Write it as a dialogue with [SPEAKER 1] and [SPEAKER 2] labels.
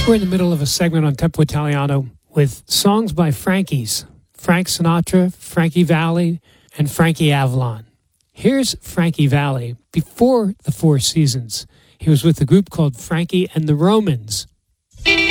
[SPEAKER 1] We're in the middle of a segment on Tempo Italiano with songs by Frankies, Frank Sinatra, Frankie Valli, and Frankie Avalon. Here's Frankie Valli before the Four Seasons. He was with a group called Frankie and the Romans.